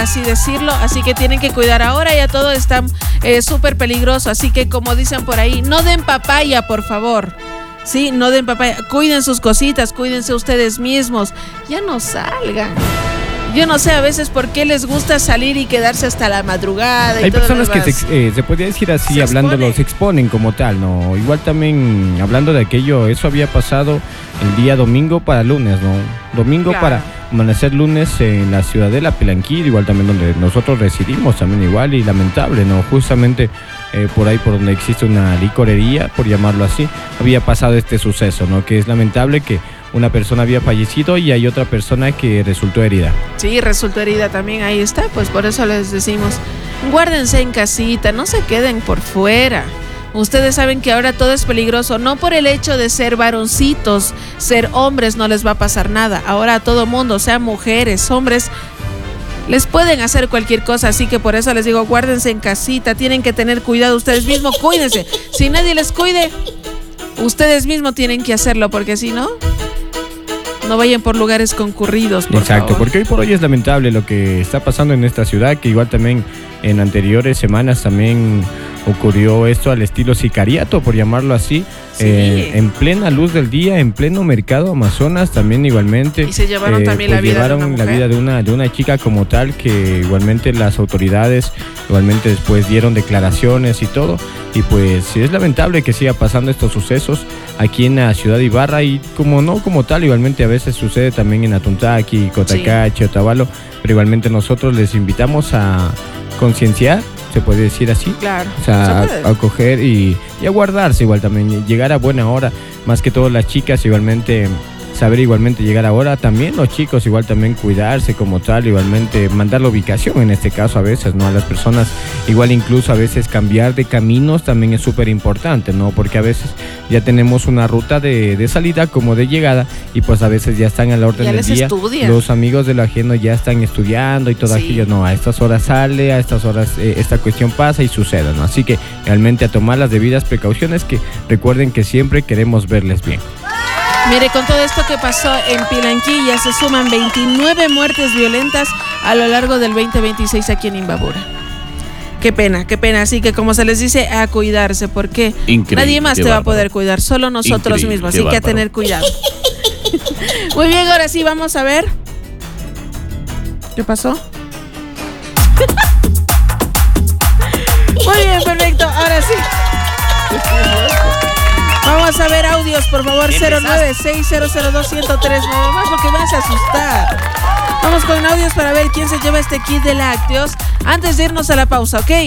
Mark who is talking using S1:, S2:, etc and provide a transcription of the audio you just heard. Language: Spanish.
S1: así decirlo, así que tienen que cuidar. Ahora ya todo está súper peligroso, así que como dicen por ahí, no den papaya, por favor. Sí, no den papaya, cuiden sus cositas, cuídense ustedes mismos, ya no salgan. Yo no sé a veces por qué les gusta salir y quedarse hasta la madrugada.
S2: Hay personas que se podría decir así, hablándolo, se exponen como tal, ¿no? Igual también hablando de aquello, eso había pasado el día domingo para lunes, ¿no? Domingo para amanecer lunes en la Ciudadela, Pelanquir, igual también donde nosotros residimos, también igual, y lamentable, ¿no? Justamente por ahí por donde existe una licorería, por llamarlo así, había pasado este suceso, ¿no? Que es lamentable que una persona había fallecido y hay otra persona que resultó herida.
S1: Sí, resultó herida también, ahí está, pues por eso les decimos, guárdense en casita, no se queden por fuera. Ustedes saben que ahora todo es peligroso, no por el hecho de ser varoncitos, ser hombres no les va a pasar nada. Ahora a todo mundo, sean mujeres, hombres, les pueden hacer cualquier cosa, así que por eso les digo, guárdense en casita, tienen que tener cuidado ustedes mismos, cuídense. Si nadie les cuide, ustedes mismos tienen que hacerlo, porque si no, no vayan por lugares concurridos, por favor.
S2: Porque hoy por hoy es lamentable lo que está pasando en esta ciudad, que igual también en anteriores semanas también ocurrió esto al estilo sicariato, por llamarlo así, sí. En plena luz del día, en pleno mercado Amazonas también igualmente.
S1: Y se llevaron también
S2: pues
S1: la vida
S2: llevaron
S1: de una
S2: la vida de una chica como tal, que igualmente las autoridades igualmente después dieron declaraciones y todo, y pues sí es lamentable que siga pasando estos sucesos aquí en la ciudad de Ibarra, y como no como tal, igualmente a veces sucede también en Atuntaqui, Cotacachi, Otavalo, pero igualmente nosotros les invitamos a concienciar, se puede decir así,
S1: claro,
S2: o sea, a coger y a guardarse igual también, llegar a buena hora, más que todo las chicas igualmente, saber igualmente llegar a hora, también los chicos igual también cuidarse como tal, igualmente mandar la ubicación en este caso a veces, ¿no? A las personas, igual incluso a veces cambiar de caminos también es súper importante, ¿no? Porque a veces ya tenemos una ruta de salida como de llegada, y pues a veces ya están a la orden del día, los amigos de lo ajeno ya están estudiando y todo aquello, no, a estas horas sale, a estas horas esta cuestión pasa y sucede, ¿no? Así que realmente a tomar las debidas precauciones, que recuerden que siempre queremos verles bien.
S1: Mire, con todo esto que pasó en Pilanquilla se suman 29 muertes violentas a lo largo del 2026 aquí en Imbabura. Qué pena, así que como se les dice, a cuidarse, porque nadie más te va a poder cuidar, solo nosotros mismos, así que a tener cuidado. Muy bien, ahora sí, vamos a ver. ¿Qué pasó? Muy bien, perfecto, ahora sí. Vamos a ver audios, por favor, 096002103, nada más porque vas a asustar. Vamos con audios para ver quién se lleva este kit de lácteos antes de irnos a la pausa, ¿ok?